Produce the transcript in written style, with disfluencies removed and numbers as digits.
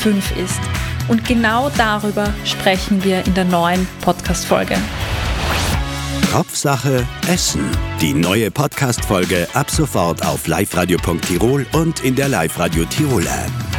5 ist. Und genau darüber sprechen wir in der neuen Podcast-Folge. Kopfsache Essen. Die neue Podcast-Folge ab sofort auf liveradio.tirol und in der Live-Radio Tirol App.